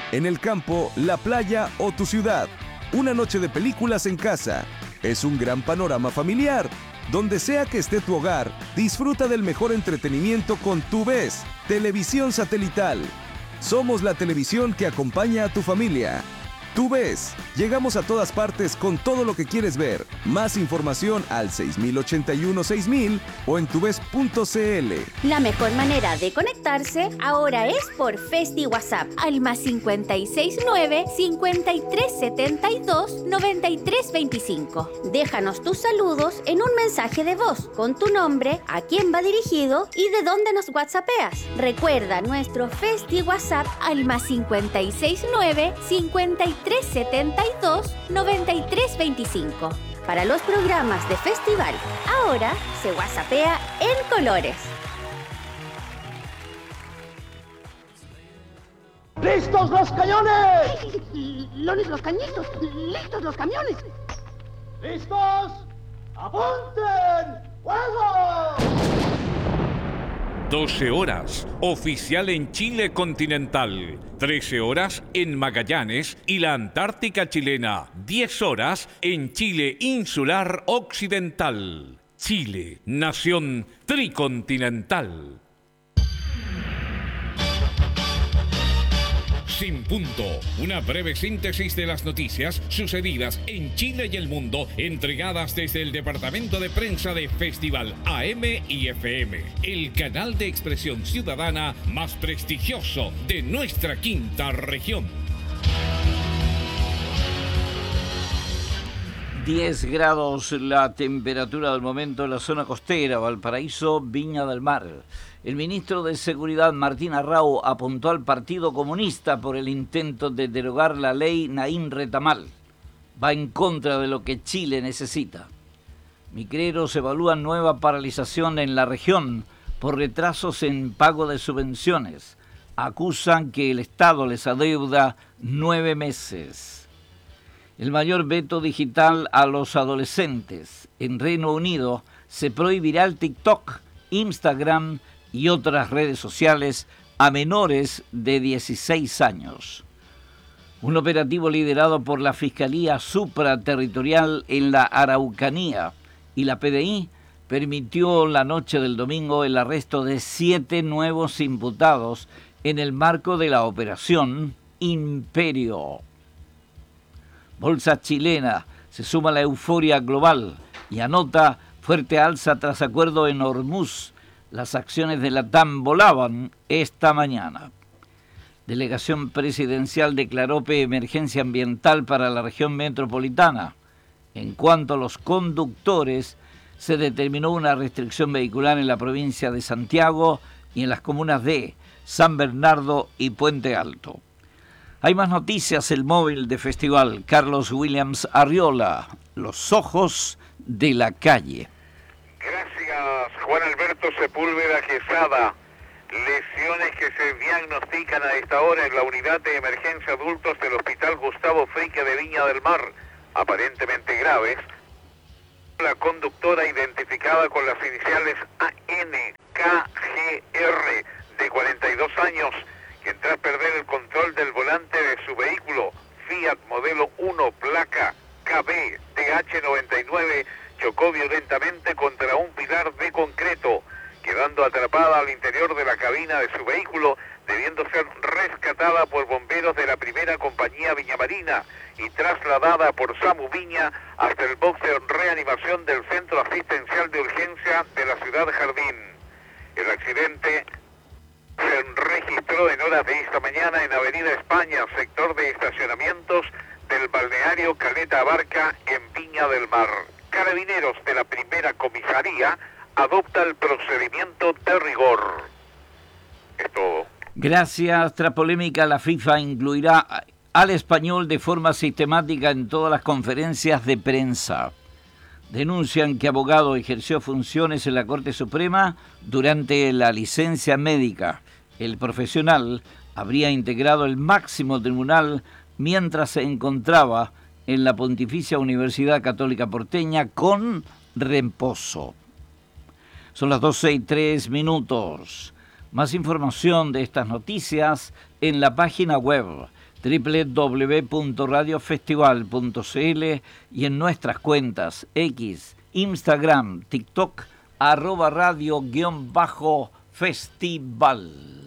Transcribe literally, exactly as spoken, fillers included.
en el campo, la playa o tu ciudad. Una noche de películas en casa. Es un gran panorama familiar. Donde sea que esté tu hogar, disfruta del mejor entretenimiento con TUVES, televisión satelital. Somos la televisión que acompaña a tu familia. TUVES, llegamos a todas partes con todo lo que quieres ver. Más información al seis mil ochenta y uno seis mil o en tuves punto cl. La mejor manera de conectarse ahora es por Festi WhatsApp al más cincuenta y seis nueve, cincuenta y tres setenta y dos, noventa y tres veinticinco. Déjanos tus saludos en un mensaje de voz con tu nombre, a quién va dirigido y de dónde nos whatsappeas. Recuerda nuestro Festi WhatsApp al más cincuenta y seis nueve, cincuenta y tres setenta y dos, noventa y tres veinticinco. Para los programas de festival, ahora se whatsappea en colores. ¡Listos los cañones! ¡Lones los cañitos! ¡Listos los camiones! ¡Listos! ¡Apunten! ¡Fuego! doce horas, oficial en Chile continental. trece horas en Magallanes y la Antártica chilena. diez horas en Chile insular occidental. Chile, nación tricontinental. Sin punto, una breve síntesis de las noticias sucedidas en Chile y el mundo, entregadas desde el departamento de prensa de Festival A M y F M, el canal de expresión ciudadana más prestigioso de nuestra quinta región. diez grados la temperatura del momento en la zona costera, Valparaíso, Viña del Mar. El ministro de Seguridad, Martín Arrau, apuntó al Partido Comunista por el intento de derogar la ley Naín Retamal. Va en contra de lo que Chile necesita. Micreros evalúan nueva paralización en la región por retrasos en pago de subvenciones. Acusan que el Estado les adeuda nueve meses. El mayor veto digital a los adolescentes. En Reino Unido se prohibirá el TikTok, Instagram y otras redes sociales a menores de dieciséis años. Un operativo liderado por la Fiscalía Supraterritorial en la Araucanía y la P D I permitió la noche del domingo el arresto de siete nuevos imputados en el marco de la Operación Imperio. Bolsa chilena se suma a la euforia global y anota fuerte alza tras acuerdo en Hormuz. Las acciones de la T A M volaban esta mañana. Delegación presidencial declaró emergencia ambiental para la región metropolitana. En cuanto a los conductores, se determinó una restricción vehicular en la provincia de Santiago y en las comunas de San Bernardo y Puente Alto. Hay más noticias, el móvil de festival. Carlos Williams Arriola, los ojos de la calle. Gracias, Juan Alberto Sepúlveda Quesada. Lesiones que se diagnostican a esta hora en la unidad de emergencia adultos del Hospital Gustavo Fricke de Viña del Mar, aparentemente graves. La conductora identificada con las iniciales A N K G R, de cuarenta y dos años, quien tras perder el control del volante de su vehículo, Fiat modelo uno, placa K B T H noventa y nueve, chocó violentamente contra un pilar de concreto, quedando atrapada al interior de la cabina de su vehículo, debiendo ser rescatada por bomberos de la primera compañía Viñamarina y trasladada por SAMU Viña hasta el box de reanimación del Centro Asistencial de Urgencia de la Ciudad Jardín. El accidente se registró en horas de esta mañana en Avenida España, sector de estacionamientos del balneario Caleta Abarca en Viña del Mar. Carabineros de la primera comisaría adopta el procedimiento de rigor. Es todo. Gracias. Tras polémica, la FIFA incluirá al español de forma sistemática en todas las conferencias de prensa. Denuncian que abogado ejerció funciones en la Corte Suprema durante la licencia médica. El profesional habría integrado el máximo tribunal mientras se encontraba en la Pontificia Universidad Católica Porteña con reposo. Son las doce y tres minutos. Más información de estas noticias en la página web doble u doble u doble u punto radio festival punto c l y en nuestras cuentas X, Instagram, TikTok, arroba radio guión bajo festival.